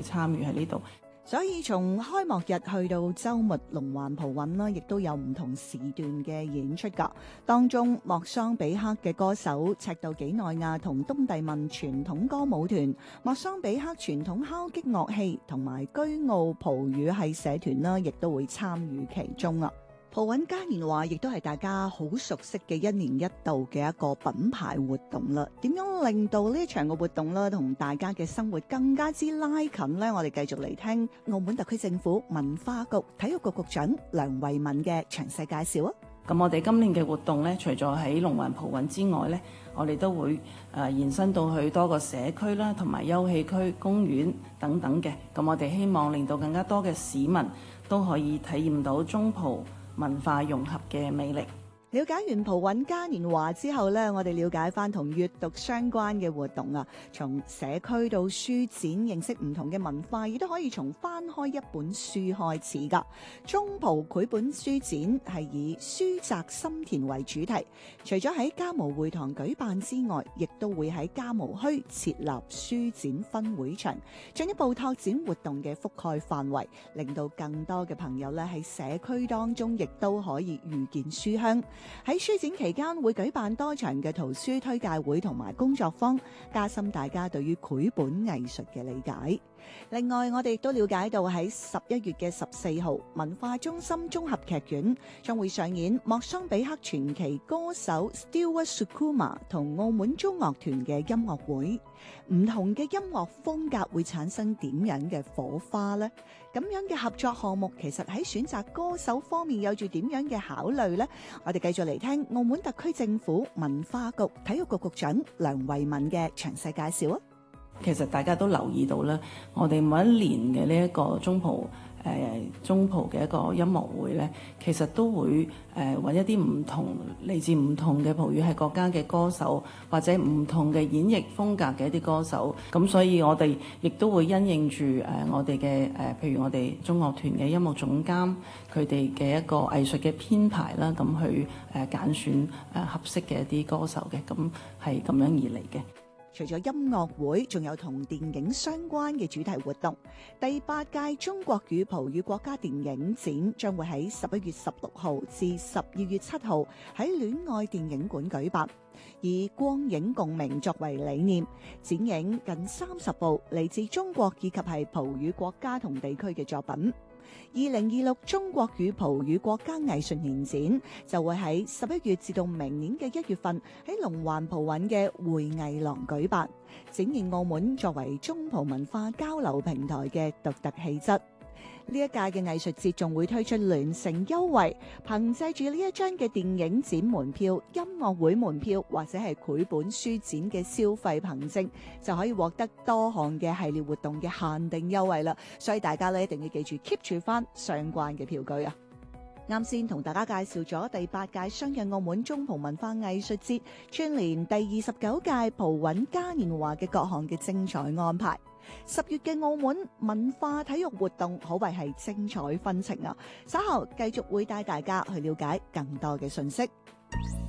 參與喺呢度。 所以從開幕日去到週末龍環葡韻啦，亦都有唔同時段嘅演出㗎。當中莫桑比克嘅歌手赤道幾內亞同東帝汶傳統歌舞團、莫桑比克傳統敲擊樂器同埋居奧葡語系社團啦，亦都會參與其中啊。葡韻嘉年華亦都係大家好熟悉嘅一年一度嘅一個品牌活動啦。點樣令到呢一場嘅活動啦，同大家嘅生活更加之拉近呢？我哋繼續嚟聽澳門特區政府文化局體育局局長梁慧敏嘅詳細介紹啊！ 咁我哋今年嘅活動呢，除咗喺龍環葡韻之外呢，我哋都會延伸到去多個社區啦，同埋休憩區、公園等等嘅。咁我哋希望令到更加多嘅市民都可以體驗到中葡文化融合嘅魅力。 了解完葡韻嘉年華之後呢，我哋了解翻同閱讀相關嘅活動啊，從社區到書展，認識唔同嘅文化，亦都可以從翻開一本書開始噶。中葡繪本書展係以書宅心田為主題，除咗喺嘉模會堂舉辦之外，亦都會喺嘉模墟設立書展分會場，進一步拓展活動嘅覆蓋範圍，令到更多嘅朋友咧喺社區當中亦都可以遇見書香。喺書展期間會舉辦多場嘅圖書推介會同埋工作坊，加深大家對於繪本藝術嘅理解。另外，我哋亦都了解到喺11月嘅14號，文化中心綜合劇院將會上演莫桑比克傳奇歌手 Stewart Sukuma 同澳門中樂團嘅音樂會。唔同嘅音樂風格會產生點樣嘅火花呢？咁樣嘅合作項目其實喺選擇歌手方面有住點樣嘅考慮呢？我哋繼續嚟聽澳門特區政府文化局體育局局長梁慧敏嘅詳細介紹啊！ 其實大家都留意到啦，我哋每一年嘅呢一個中葡嘅一個音樂會咧，其實都會揾一啲唔同嚟自唔同嘅葡語系國家嘅歌手，或者唔同嘅演繹風格嘅一啲歌手。咁所以我哋亦都會因應住我哋嘅譬如我哋中樂團嘅音樂總監佢哋嘅一個藝術嘅編排啦，咁去揀選合適嘅一啲歌手嘅，咁係咁樣而嚟嘅。 除咗音樂會，仲有同電影相關嘅主題活動。第8屆中國與葡語國家電影展將會喺11月16號至12月7號喺戀愛電影館舉辦，以光影共鳴作為理念，展映近30部嚟自中國以及係葡語國家同地區嘅作品。2026中國與葡語國家藝術年展就會喺11月至到明年嘅1月份喺龍環葡韻嘅會藝廊舉辦，展現澳門作為中葡文化交流平台嘅獨特氣質。呢一屆嘅藝術節仲會推出聯乘優惠，憑借住呢一張嘅電影展門票、音樂會門票或者係繪本書展嘅消費憑證，就可以獲得多項嘅系列活動嘅限定優惠啦。所以大家咧一定要記住 keep 住翻相關嘅票據啊！啱先同大家介紹咗第8屆雙印澳門中葡文化藝術節串聯第29屆葡韻嘉年華嘅各項嘅精彩安排。10月嘅澳門文化體育活動可謂係精彩紛呈啊！稍後繼續會帶大家去了解更多嘅信息。